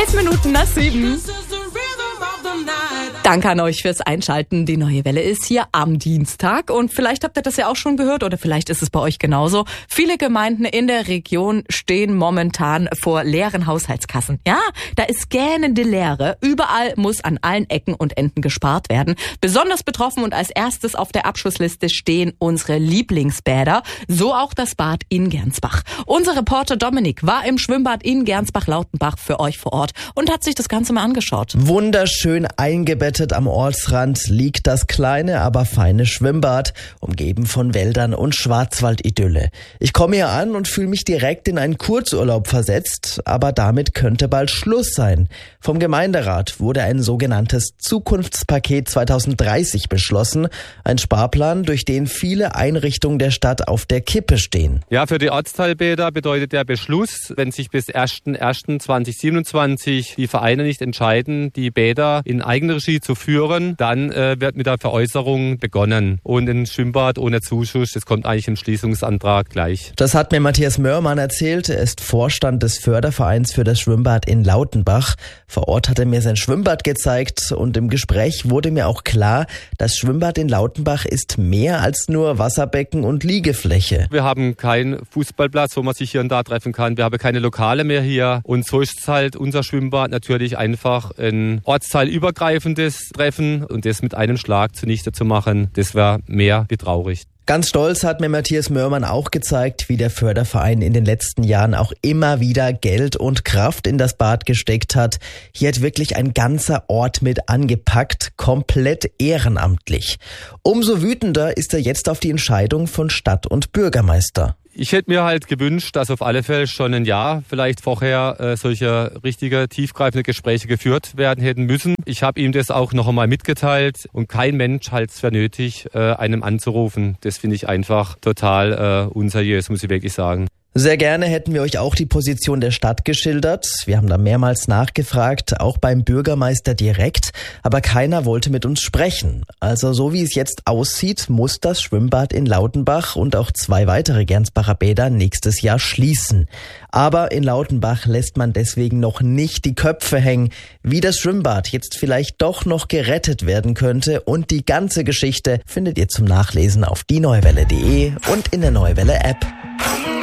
7:11. Danke an euch fürs Einschalten. Die neue Welle ist hier am Dienstag und vielleicht habt ihr das ja auch schon gehört oder vielleicht ist es bei euch genauso. Viele Gemeinden in der Region stehen momentan vor leeren Haushaltskassen. Ja, da ist gähnende Leere. Überall muss an allen Ecken und Enden gespart werden. Besonders betroffen und als erstes auf der Abschussliste stehen unsere Lieblingsbäder, so auch das Bad in Gernsbach. Unser Reporter Dominik war im Schwimmbad in Gernsbach-Lautenbach für euch vor Ort und hat sich das Ganze mal angeschaut. Wunderschön eingebettet am Ortsrand liegt das kleine, aber feine Schwimmbad, umgeben von Wäldern und Schwarzwaldidylle. Ich komme hier an und fühle mich direkt in einen Kurzurlaub versetzt, aber damit könnte bald Schluss sein. Vom Gemeinderat wurde ein sogenanntes Zukunftspaket 2030 beschlossen, ein Sparplan, durch den viele Einrichtungen der Stadt auf der Kippe stehen. Ja, für die Ortsteilbäder bedeutet der Beschluss, wenn sich bis 1.1.2027 die Vereine nicht entscheiden, die Bäder in eigene Regie zu führen, dann wird mit der Veräußerung begonnen. Und ein Schwimmbad ohne Zuschuss, das kommt eigentlich im Schließungsantrag gleich. Das hat mir Matthias Mörmann erzählt. Er ist Vorstand des Fördervereins für das Schwimmbad in Lautenbach. Vor Ort hat er mir sein Schwimmbad gezeigt und im Gespräch wurde mir auch klar, das Schwimmbad in Lautenbach ist mehr als nur Wasserbecken und Liegefläche. Wir haben keinen Fußballplatz, wo man sich hier und da treffen kann. Wir haben keine Lokale mehr hier. Und so ist halt unser Schwimmbad natürlich einfach ein ortsteilübergreifendes Treffen und das mit einem Schlag zunichte zu machen, das wäre mehr wie traurig. Ganz stolz hat mir Matthias Mörmann auch gezeigt, wie der Förderverein in den letzten Jahren auch immer wieder Geld und Kraft in das Bad gesteckt hat. Hier hat wirklich ein ganzer Ort mit angepackt, komplett ehrenamtlich. Umso wütender ist er jetzt auf die Entscheidung von Stadt und Bürgermeister. Ich hätte mir halt gewünscht, dass auf alle Fälle schon ein Jahr vielleicht vorher solche richtige, tiefgreifende Gespräche geführt werden hätten müssen. Ich habe ihm das auch noch einmal mitgeteilt und kein Mensch hält es für nötig, einem anzurufen. Das finde ich einfach total unseriös, muss ich wirklich sagen. Sehr gerne hätten wir euch auch die Position der Stadt geschildert. Wir haben da mehrmals nachgefragt, auch beim Bürgermeister direkt, aber keiner wollte mit uns sprechen. Also so wie es jetzt aussieht, muss das Schwimmbad in Lautenbach und auch 2 weitere Gernsbacher Bäder nächstes Jahr schließen. Aber in Lautenbach lässt man deswegen noch nicht die Köpfe hängen, wie das Schwimmbad jetzt vielleicht doch noch gerettet werden könnte, und die ganze Geschichte findet ihr zum Nachlesen auf dieneuewelle.de und in der Neue Welle App.